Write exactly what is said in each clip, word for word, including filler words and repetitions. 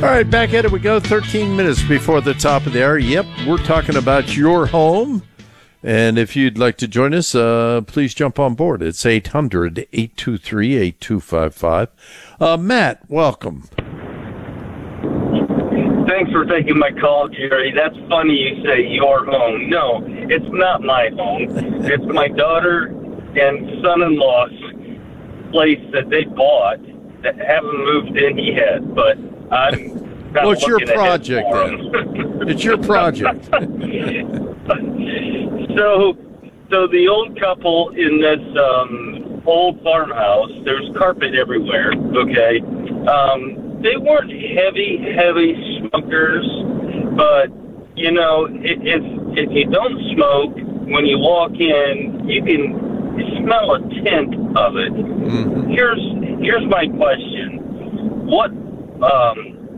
All right, back at it we go. thirteen minutes before the top of the hour. Yep, we're talking about your home. And if you'd like to join us, uh, please jump on board. It's eight hundred, eight two three, eight two five five. Uh, Matt, welcome. Thanks for taking my call, Jerry. That's funny you say your home. No, it's not my home. It's my daughter and son-in-law's place that they bought that haven't moved in yet, but I'm not well, it's your looking project, ahead for then. them. It's your project. So, so the old couple in this um, old farmhouse, there's carpet everywhere, okay? Um, they weren't heavy, heavy smokers, but, you know, it, if, if you don't smoke, when you walk in, you can smell a tint of it. Mm-hmm. Here's, here's my question. What um,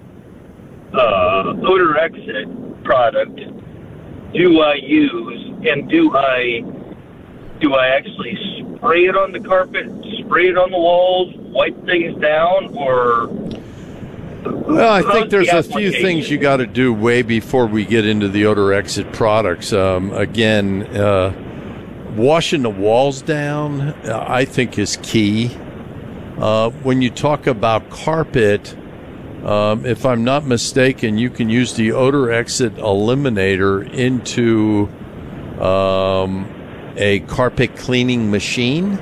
uh, odor exit product do I use, and do I do I actually spray it on the carpet, spray it on the walls, wipe things down, or? Well, I think there's a few things you got to do way before we get into the odor exit products. Um, again, uh, washing the walls down, uh, I think, is key. Uh, when you talk about carpet, Um, if I'm not mistaken, you can use the odor exit eliminator into um, a carpet cleaning machine.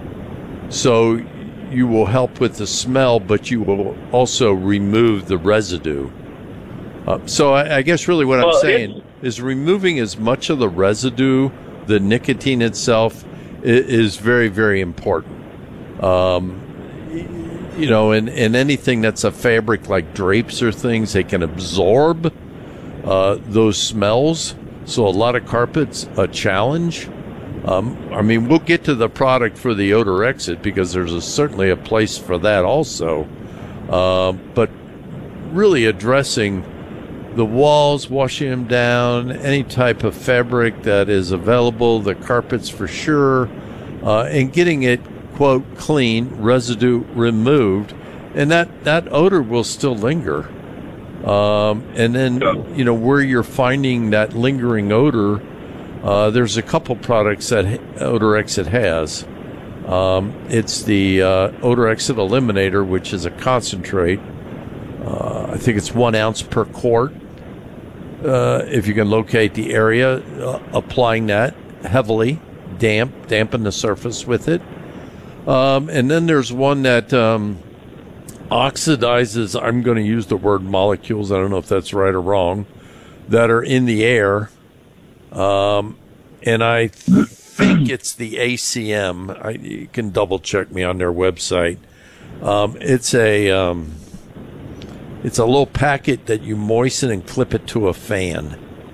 So you will help with the smell, but you will also remove the residue. Uh, so I, I guess really what well, I'm saying is removing as much of the residue, the nicotine itself, is, is very, very important. Um, You know, and, and anything that's a fabric like drapes or things, they can absorb uh, those smells. So a lot of carpet's a challenge. Um, I mean, we'll get to the product for the odor exit because there's a, certainly a place for that also. Uh, but really addressing the walls, washing them down, any type of fabric that is available, the carpets for sure, uh, and getting it, quote, clean, residue removed, and that, that odor will still linger. Um, and then, you know, where you're finding that lingering odor, uh, there's a couple products that Odor Exit has. Um, it's the uh, Odor Exit Eliminator, which is a concentrate. Uh, I think it's one ounce per quart. Uh, if you can locate the area, uh, applying that heavily, damp, dampen the surface with it. Um, and then there's one that um, oxidizes, I'm going to use the word molecules, I don't know if that's right or wrong, that are in the air. Um, and I th- think it's the A C M. I, you can double check me on their website. Um, it's a um, it's a little packet that you moisten and clip it to a fan.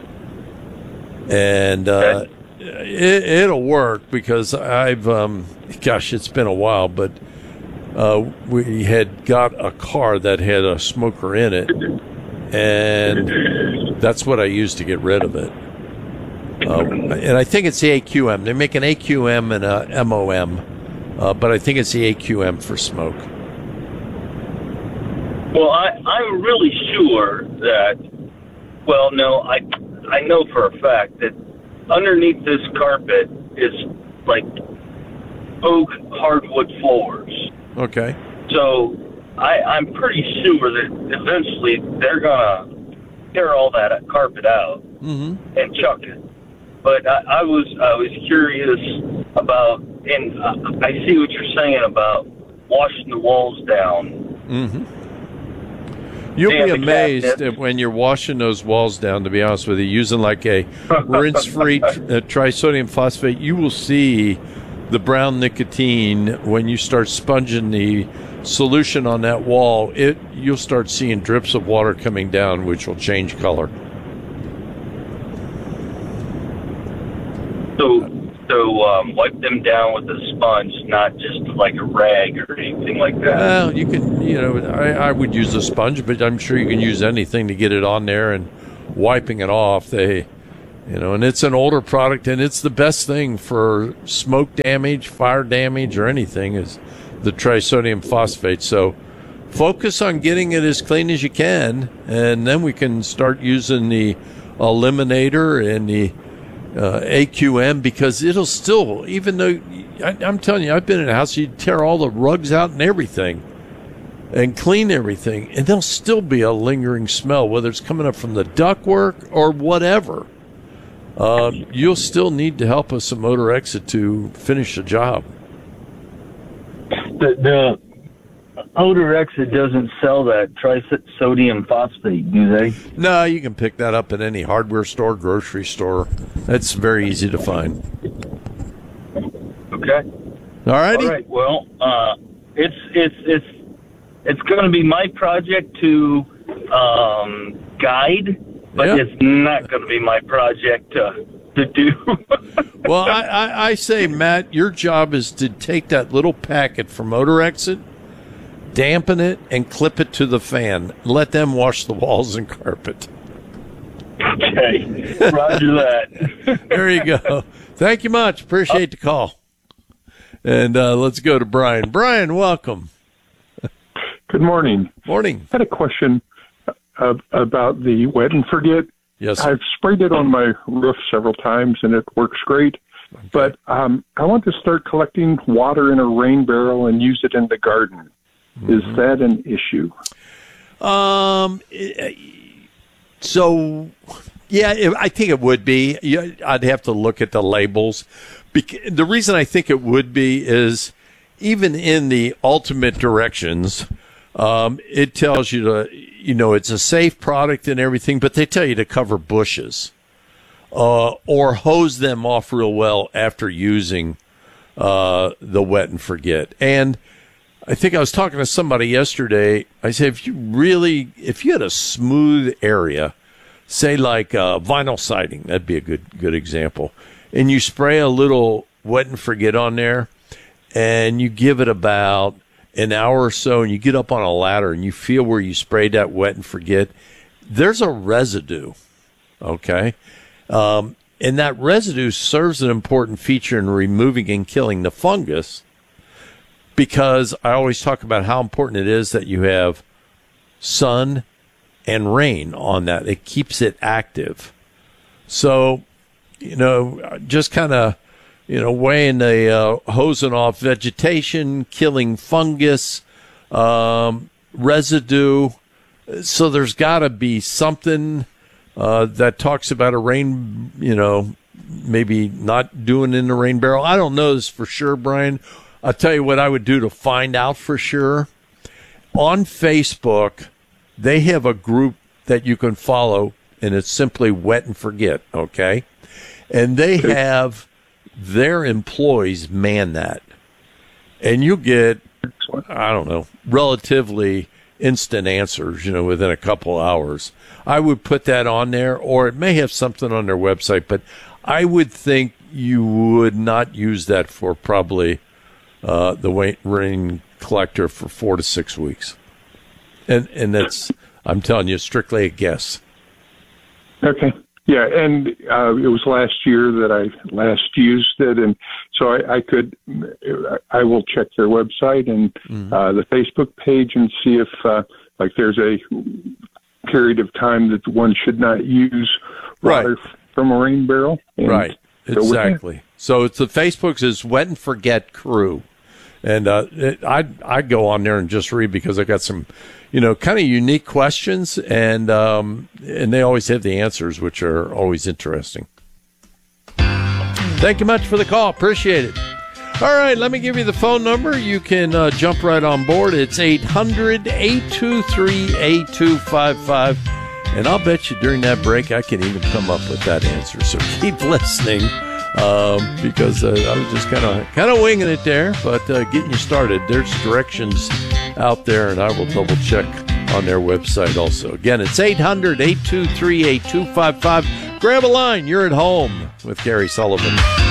And uh, it, it'll work because I've... Um, Gosh, it's been a while, but uh, we had got a car that had a smoker in it, and that's what I used to get rid of it. Uh, and I think it's the A Q M. They make an A Q M and a M O M, uh, but I think it's the A Q M for smoke. Well, I, I'm really sure that, well, no, I, I know for a fact that underneath this carpet is like oak hardwood floors. Okay. So I, I'm pretty sure that eventually they're gonna tear all that carpet out mm-hmm. and chuck it. But I, I was I was curious about, and I, I see what you're saying about washing the walls down. Mm-hmm. You'll be amazed at when you're washing those walls down, to be honest with you, using like a rinse-free uh, trisodium phosphate, you will see the brown nicotine when you start sponging the solution on that wall. It you'll start seeing drips of water coming down, which will change color. So, so um, wipe them down with a sponge, not just like a rag or anything like that. Well, you can, you know, I, I would use a sponge, but I'm sure you can use anything to get it on there and wiping it off. They. You know, and it's an older product, and it's the best thing for smoke damage, fire damage, or anything is the trisodium phosphate. So focus on getting it as clean as you can, and then we can start using the eliminator and the uh, A Q M, because it'll still, even though I, I'm telling you, I've been in a house, you tear all the rugs out and everything and clean everything, and there'll still be a lingering smell, whether it's coming up from the ductwork or whatever. Uh, you'll still need to help us at Motor Exit to finish the job. The, the Motor Exit doesn't sell that trisodium phosphate, do they? No, you can pick that up at any hardware store, grocery store. That's very easy to find. Okay. All righty. All right. Well, uh, it's it's it's it's going to be my project to um, guide, but yeah. it's not going to be my project to to do. Well, I, I, I say, Matt, your job is to take that little packet from Motor Exit, dampen it, and clip it to the fan. Let them wash the walls and carpet. Okay. Roger that. There you go. Thank you much. Appreciate the call. And uh, let's go to Brian. Brian, welcome. Good morning. Morning. I had a question uh, about the wet and forget. Yes. I've sprayed it on my roof several times, and it works great. Okay. But um, I want to start collecting water in a rain barrel and use it in the garden. Mm-hmm. Is that an issue? Um. So, yeah, I think it would be. I'd have to look at the labels. The reason I think it would be is even in the ultimate directions, um, it tells you to, you know, it's a safe product and everything, but they tell you to cover bushes uh, or hose them off real well after using uh, the wet and forget. And I think I was talking to somebody yesterday. I said, if you really, if you had a smooth area, say like uh, vinyl siding, that'd be a good good example, and you spray a little wet and forget on there, and you give it about an hour or so, and you get up on a ladder, and you feel where you sprayed that wet and forget, there's a residue, okay? Um, and that residue serves an important feature in removing and killing the fungus, because I always talk about how important it is that you have sun and rain on that. It keeps it active. So, you know, just kind of, you know, weighing the uh, hosing off vegetation, killing fungus, um, residue. So there's got to be something uh, that talks about a rain, you know, maybe not doing in the rain barrel. I don't know this for sure, Brian. I'll tell you what I would do to find out for sure. On Facebook, they have a group that you can follow, and it's simply Wet and Forget, okay? And they have their employees man that. And you get, I don't know, relatively instant answers, you know, within a couple hours. I would put that on there, or it may have something on their website, but I would think you would not use that for probably uh, the rain collector for four to six weeks. And and that's, I'm telling you, strictly a guess. Okay. Yeah, and uh, it was last year that I last used it, and so I, I could, I will check their website and mm-hmm. uh, the Facebook page and see if, uh, like, there's a period of time that one should not use water right. from a rain barrel. Right, exactly. So it's the Facebook's is Wet and Forget Crew. And uh, it, I'd, I'd go on there and just read, because I got some, you know, kind of unique questions, and um, and they always have the answers, which are always interesting. Thank you much for the call. Appreciate it. All right, let me give you the phone number. You can uh, jump right on board. It's eight hundred, eight two three, eight two five five. And I'll bet you during that break I can even come up with that answer. So keep listening. Um, because uh, I was just kind of kind of winging it there, but uh, getting you started. There's directions out there, and I will double check on their website also. Again, it's eight hundred, eight two three, eight two five five. Grab a line. You're at home with Gary Sullivan.